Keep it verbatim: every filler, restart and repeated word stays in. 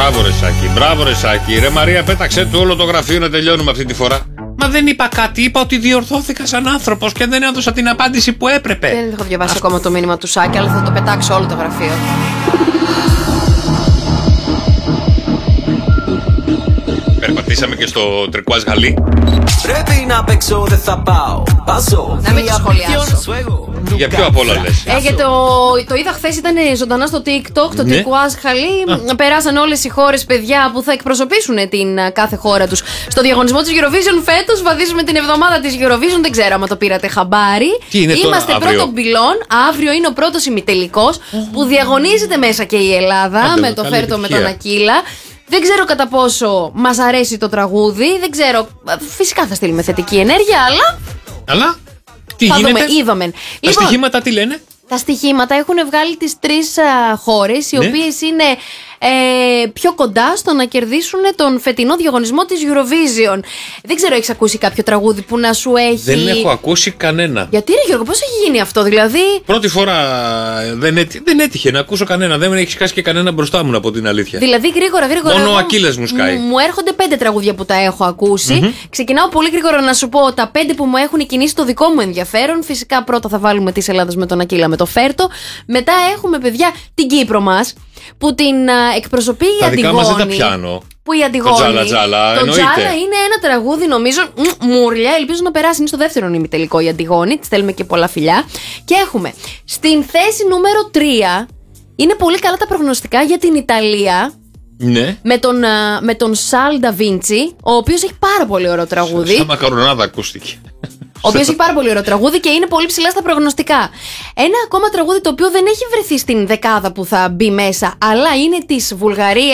Μπράβο ρε Σάκη, μπράβο ρε Σάκη. Ρε Μαρία, πέταξε του όλο το γραφείο να τελειώνουμε αυτή τη φορά. Μα δεν είπα κάτι, είπα ότι διορθώθηκα σαν άνθρωπος και δεν έδωσα την απάντηση που έπρεπε. Δεν έχω διαβάσει ακόμα το μήνυμα του Σάκη, αλλά θα το πετάξω όλο το γραφείο. Περπατήσαμε και στο τρικουάζ γαλί. Πρέπει να παίξω, δεν θα πάω. Πάσω. Να μην το σχολιάσω. Για ποιο απ' όλα λες? Ε, για το, το είδα χθες, ήταν ζωντανά στο TikTok, το Ναι. Τρικουάζ Χαλί. Περάσαν όλες οι χώρες, παιδιά, που θα εκπροσωπήσουν την α, κάθε χώρα τους στο διαγωνισμό της Eurovision φέτος. Βαδίζουμε την εβδομάδα της Eurovision, δεν ξέρω αν το πήρατε χαμπάρι. Τι είναι τώρα, Είμαστε αύριο? πρώτον πυλών. Αύριο είναι ο πρώτος ημιτελικός που διαγωνίζεται μέσα και η Ελλάδα. Άντε, με το καλή Φέρτο, με επιτυχία. τον Ακύλα. Δεν ξέρω κατά πόσο μας αρέσει το τραγούδι. Δεν ξέρω. Φυσικά θα στείλουμε θετική ενέργεια, αλλά. Αλλά, τι Θα γίνεται? δούμε, είδαμε. Τα στοιχήματα τι λένε? Τα στοιχήματα έχουν βγάλει τις τρεις α, χώρες, οι Ναι. οποίες είναι ε, πιο κοντά στο να κερδίσουν τον φετινό διαγωνισμό της Eurovision. Δεν ξέρω, έχεις ακούσει κάποιο τραγούδι που να σου έχει... Δεν έχω ακούσει κανένα. Γιατί ρε Γιώργο, πώς έχει γίνει αυτό, δηλαδή... Πρώτη φορά δεν, έτι... δεν έτυχε να ακούσω κανένα. Δεν έχει σκάσει και κανένα μπροστά μου, να πω την αλήθεια. Δηλαδή γρήγορα, γρήγορα. Μόνο ο εγώ- Ακύλας μου σκάει. Μου έρχονται πέντε τραγούδια που τα έχω ακούσει. Mm-hmm. Ξεκινάω πολύ γρήγορα να σου πω τα πέντε που μου έχουν κινήσει το δικό μου ενδιαφέρον. Φυσικά πρώτα θα βάλουμε της Ελλάδας με τον Ακύλα, με το Φέρτο. Μετά έχουμε, παιδιά, την Κύπρο μας, που την α, εκπροσωπεί η Τα δικά Αντιγόνη. μας δεν τα πιάνω. Που η Αντιγόνη. Το Τζάλα Τζάλα, Το εννοείται. Τζάλα είναι ένα τραγούδι, νομίζω, μ, μουρλια. Ελπίζω να περάσει. Είναι στο δεύτερο ημιτελικό η Αντιγόνη. Τη στέλνουμε και πολλά φιλιά. Και έχουμε στην θέση νούμερο τρία. Είναι πολύ καλά τα προγνωστικά για την Ιταλία. Ναι. Με τον, α, με τον Σαλ Νταβίντσι, ο οποίος έχει πάρα πολύ ωραίο τραγούδι. Σαν μακαρονάδα ακούστηκε. Ο οποίος έχει πάρα πολύ ωραίο τραγούδι και είναι πολύ ψηλά στα προγνωστικά. Ένα ακόμα τραγούδι το οποίο δεν έχει βρεθεί στην δεκάδα που θα μπει μέσα, αλλά είναι της Βουλγαρίας.